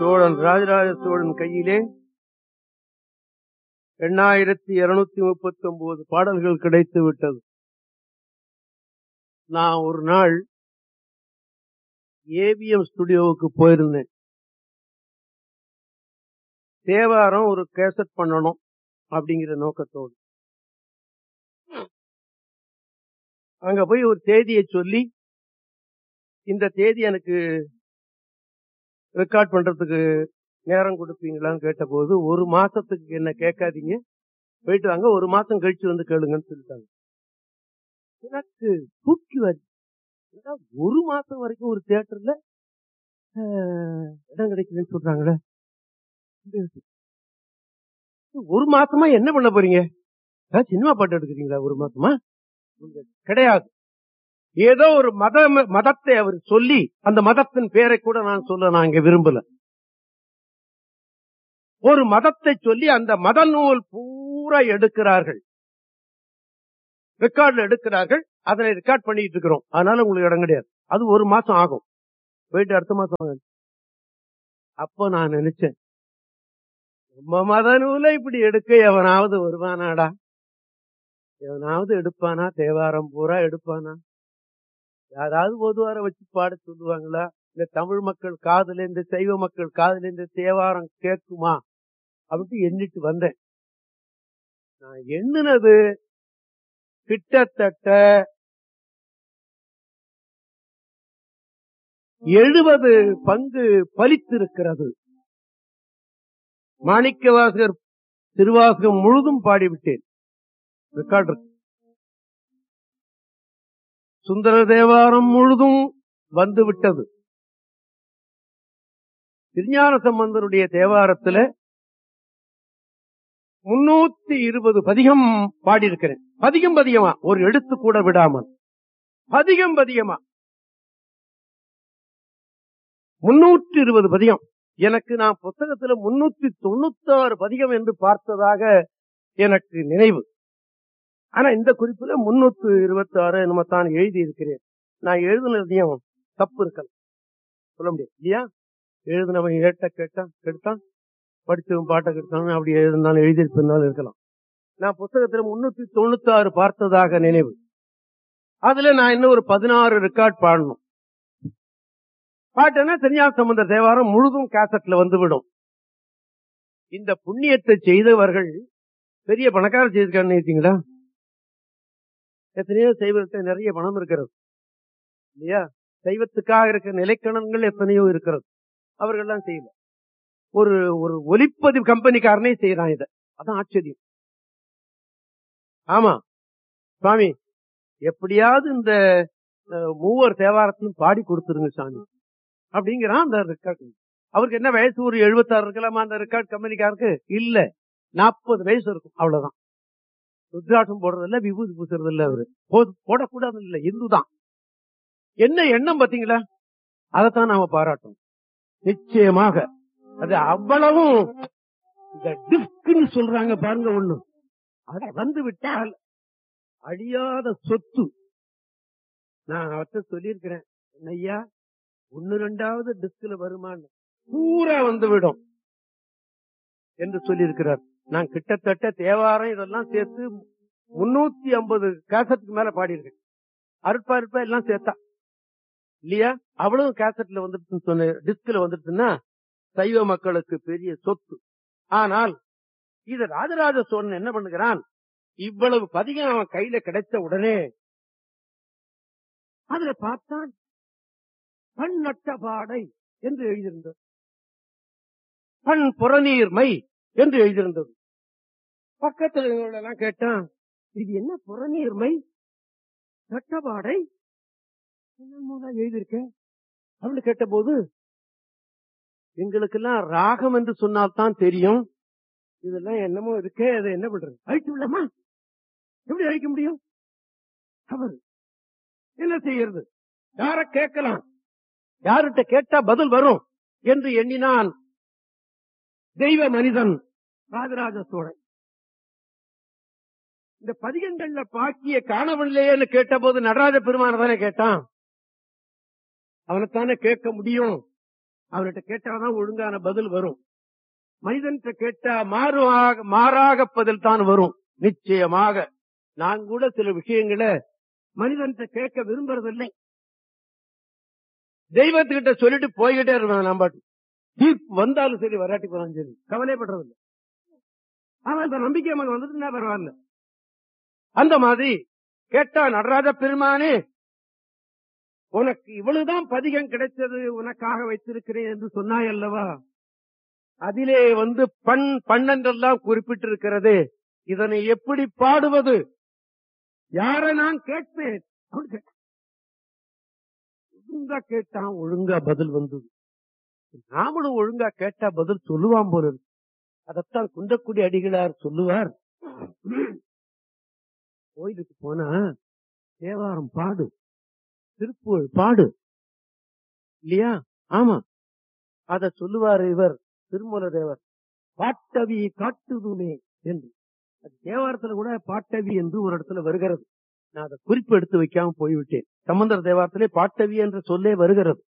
சோழன் ராஜராஜ சோழன் கையிலே 8239 பாடல்கள் கிடைத்து விட்டது. நான் ஒரு நாள் ஏவிஎம் ஸ்டுடியோவுக்கு போயிருந்தேன். தேவாரம் ஒரு கேசட் பண்ணணும் அப்படிங்கிற நோக்கத்தோடு அங்க போய் ஒரு தேதியை சொல்லி, இந்த தேதி எனக்கு ரெக்கார்ட் பண்றதுக்கு நேரம் கொடுப்பீங்களான்னு கேட்ட போது, ஒரு மாசத்துக்கு என்ன கேட்காதீங்க, போயிட்டு வாங்க, ஒரு மாசம் கழிச்சு வந்து கேளுங்கன்னு சொல்லிட்டாங்க. எனக்கு தூக்கி வருது. ஒரு மாசம் வரைக்கும் ஒரு தியேட்டர்ல இடம் கிடைக்குதுன்னு சொல்றாங்களே, ஒரு மாசமா என்ன பண்ண போறீங்க? சினிமா பாட்டு எடுக்கிறீங்களா? ஒரு மாசமா கிடையாது. ஏதோ ஒரு மதத்தை அவர் சொல்லி, அந்த மதத்தின் பேரை கூட நான் சொல்ல நான் இங்க விரும்பல. ஒரு மதத்தை சொல்லி அந்த மத நூல் பூரா எடுக்கிறார்கள், ரெக்கார்ட்ல எடுக்கிறார்கள், அதனை ரெக்கார்ட் பண்ணிட்டு இருக்கிறோம். அதனால உங்களுக்கு இடம் கிடையாது. அது ஒரு மாசம் ஆகும், போயிட்டு அடுத்த மாசம். அப்ப நான் நினைச்சேன், நம்ம மத நூலை இப்படி எடுக்க எவனாவது வருவானாடா? எவனாவது எடுப்பானா? தேவாரம் பூரா எடுப்பானா? யாராவது பொதுவார வச்சு பாட சொல்லுவாங்களா? இந்த தமிழ் மக்கள் காதுல, இந்த சைவ மக்கள் காதுல இந்த தேவாரம் கேட்குமா அப்படின்னு எண்ணிட்டு வந்தேன். நான் எண்ணினது கிட்டத்தட்ட 70 பங்கு பலித்திருக்கிறது. மாணிக்கவாசகர் திருவாசகம் முழுதும் பாடிவிட்டேன், ரெக்கார்டு. சுந்தர தேவாரம் முழுதும் வந்து விட்டது. திருஞான சம்பந்தருடைய தேவாரத்துல 320 பதிகம் பாடியிருக்கிறேன். பதிகமா, ஒரு எழுத்து கூட விடாமல் பதிகமா 320 பதிகம். எனக்கு நான் புத்தகத்துல 396 பதிகம் என்று பார்த்ததாக எனக்கு நினைவு. ஆனா இந்த குறிப்புல 326 என்னமோ தான் எழுதி இருக்கிறேன். நான் எழுதுனதையும் தப்பு இருக்கலாம், சொல்ல முடியாது இல்லையா? எழுதுனவன் கெடுத்தான், படிச்சவன் பாட்டை கெடுத்தான், அப்படி எழுதினாலும் எழுதியிருப்பினாலும் இருக்கலாம். நான் புத்தகத்துல 396 பார்த்ததாக நினைவு. அதுல நான் இன்னும் ஒரு 16 ரெக்கார்ட் பாடணும். பாட்டுன்னா திருஞான சம்பந்தர் தேவாரம் முழுதும் கேசட்ல வந்துவிடும். இந்த புண்ணியத்தை செய்தவர்கள் பெரிய பணக்காரர் செய்திருக்கான்னு நினைச்சீங்களா? எத்தனையோ சைவத்தை நிறைய பணம் இருக்கிறது இல்லையா? சைவத்துக்காக இருக்கிற நிலைக்கணங்கள் எத்தனையோ இருக்கிறது, அவர்கள்லாம் செய்யல. ஒரு ஒரு ஒலிப்பதிவு கம்பெனிக்காரனே செய்யறான் இத. அதான் ஆச்சரியம். ஆமா சுவாமி, எப்படியாவது இந்த மூவர் தேவாரத்திலும் பாடி கொடுத்துருங்க சாமி அப்படிங்கிறான் அந்த ரெக்கார்ட். அவருக்கு என்ன வயசு? ஒரு 76 இருக்கலாமா அந்த ரெக்கார்ட் கம்பெனிக்காருக்கு? இல்ல, 40 வயசு இருக்கும், அவ்வளவுதான். ருத்ராட்சம் போடுறது இல்ல, விபூதி பூசுறது இல்ல, அவரு போடக்கூடாது இல்ல, இந்துதான். என்ன எண்ணம் பாத்தீங்களா? அதைத்தான் நாம பாராட்டணும். நிச்சயமாக அது அவ்வளவும் இந்த டிஸ்க்னு சொல்றாங்க பாருங்க, ஒண்ணு அது வந்து விட்டால் அழியாத சொத்து. நான் அவர்கிட்ட சொல்லியிருக்கிறேன், ஐயா 1-2வது டிஸ்க்ல வருமானு, பூரா வந்து விடும் என்று சொல்லியிருக்கிறார். நான் கிட்டத்தட்ட தேவாரம் இதெல்லாம் சேர்த்து 350 கேசட்டுக்கு மேல பாடியிருக்கேன். அருட்பா எல்லாம் சேர்த்தா இல்லையா? அவ்வளவு கேசட்ல வந்துட்டு சொன்ன, டிஸ்க்ல வந்துட்டுன்னா சைவ மக்களுக்கு பெரிய சொத்து. ஆனால் இது ராஜராஜ சோழன் என்ன பண்ணுகிறான்? இவ்வளவு பதிகம் அவன் கையில கிடைத்த உடனே அதுல பார்த்தான், பண் நட்ட பாடை என்று எழுதியிருந்தது, பண் புறநீர்மை என்று எழுதியிருந்தது. பக்கத்துல எல்லாம் கேட்டான், இது என்ன புறநீர்மை நட்டபாடை எழுதியிருக்க அப்படின்னு கேட்ட போது, எங்களுக்கெல்லாம் ராகம் என்று சொன்னால்தான் தெரியும், இதெல்லாம் என்னமோ இருக்கே, அதை என்ன பண்றது, அழிச்சு விடலாமா? எப்படி அழிக்க முடியும்? அவர் என்ன செய்யறது? யார கேட்கலாம், யார்கிட்ட கேட்டா பதில் வரும் என்று எண்ணினான் தெய்வ மனிதன் ராஜராஜ சோழன். இந்த பதிகங்கள்ல பாக்கிய காணவில்லையேன்னு கேட்ட போது நடராஜ பெருமான தானே கேட்டான், அவனைத்தானே கேட்க முடியும். அவர்கிட்ட கேட்டாதான் ஒழுங்கான பதில் வரும். மனிதன்கிட்ட கேட்டா மாறாக பதில் தான் வரும். நிச்சயமாக நான் கூட சில விஷயங்களை மனிதன்கிட்ட கேட்க விரும்புறதில்லை. தெய்வத்துக்கிட்ட சொல்லிட்டு போய்கிட்டே இருப்பேன். நான் பாட்டு தீர்ப்பு வந்தாலும் சரி வராட்டி போனாலும் சரி கவலைப்படுறதில்லை. அவன் இந்த நம்பிக்கை நமக்கு வந்துட்டு பரவாயில்ல. அந்த மாதிரி கேட்டா நடராஜ பெருமானே உனக்கு இவ்வளவுதான் பதிகம் கிடைச்சது, உனக்காக வைத்திருக்கிறேன் என்று சொன்னாய் அல்லவா, அதிலே பண்ணென்றெல்லாம் குறிப்பிட்டிருக்கிறது, இதனை எப்படி பாடுவது, யாரை நான் கேட்பேன்? ஒழுங்கா கேட்டான், ஒழுங்கா பதில் வந்தது. நாமளும் ஒழுங்கா கேட்டா பதில் சொல்லுவான் போல. அதத்தான் குன்றக்குடி அடிகளார் சொல்லுவார், கோயிலுக்கு போனா தேவாரம் பாடு, திருப்புகழ் பாடு இல்லையா? ஆமா, அத சொல்லுவார் இவர் திருமூல தேவர், பாட்டவி காட்டுதுமே என்று. அது தேவாரத்துல கூட பாட்டவி என்று ஒரு இடத்துல வருகிறது. நான் அதை குறிப்பு எடுத்து வைக்காம போய்விட்டேன். சம்பந்தர் தேவாரத்திலே பாட்டவி என்ற சொல்லே வருகிறது.